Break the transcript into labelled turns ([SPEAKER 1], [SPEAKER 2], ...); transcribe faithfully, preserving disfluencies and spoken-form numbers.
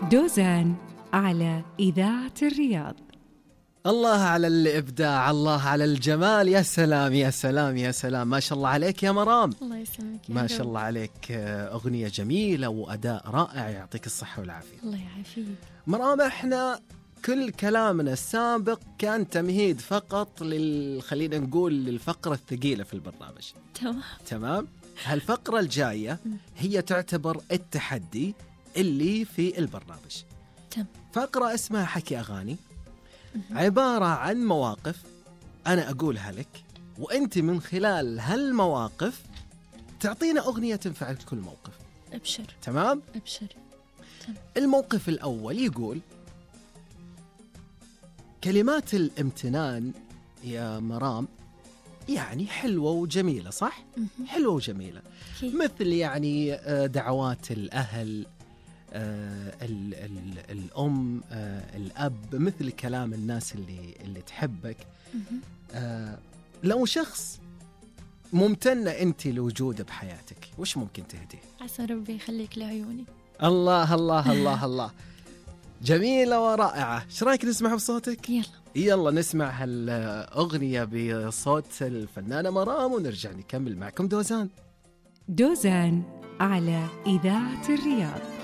[SPEAKER 1] دوزان على إذاعة الرياض.
[SPEAKER 2] الله على الإبداع، الله على الجمال، يا سلام يا سلام يا سلام، ما شاء الله عليك يا مرام.
[SPEAKER 3] الله يسلمك.
[SPEAKER 2] ما شاء الله عليك، أغنية جميلة وأداء رائع، يعطيك الصحة والعافية.
[SPEAKER 3] الله يعافيك
[SPEAKER 2] مرام. احنا كل كلامنا السابق كان تمهيد فقط لل خلينا نقول للفقرة الثقيلة في البرنامج.
[SPEAKER 3] تمام
[SPEAKER 2] تمام. هالفقرة الجاية هي تعتبر التحدي اللي في البرنامج.
[SPEAKER 3] تمام.
[SPEAKER 2] فقرة اسمها حكي أغاني، عبارة عن مواقف أنا أقولها لك، وأنت من خلال هالمواقف تعطينا أغنية تنفع لكل موقف.
[SPEAKER 3] أبشر.
[SPEAKER 2] تمام؟
[SPEAKER 3] أبشر. تمام.
[SPEAKER 2] الموقف الأول يقول: كلمات الامتنان يا مرام يعني حلوة وجميلة، صح؟
[SPEAKER 3] مهم.
[SPEAKER 2] حلوة وجميلة.
[SPEAKER 3] كي.
[SPEAKER 2] مثل يعني آه، دعوات الأهل، آه، ال ال الأم، آه، الأب، مثل كلام الناس اللي اللي تحبك.
[SPEAKER 3] مهم.
[SPEAKER 2] آه، لو شخص ممتنة أنت لوجوده بحياتك، وش ممكن تهديه؟
[SPEAKER 3] عسى ربي يخليك لعيوني.
[SPEAKER 2] الله الله الله الله، جميلة ورائعة. ايش رايك نسمعها بصوتك؟
[SPEAKER 3] يلا
[SPEAKER 2] يلا نسمع هالأغنية بصوت الفنانة مرام ونرجع نكمل معكم دوزان.
[SPEAKER 1] دوزان على إذاعة الرياض.